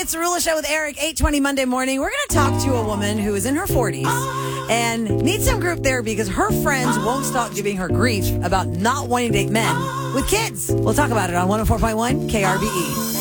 It's the Rula Show with Eric, 8:20 Monday morning. We're going to talk to a woman who is in her 40s and needs some group therapy because her friends won't stop giving her grief about not wanting to date men with kids. We'll talk about it on 104.1 KRBE.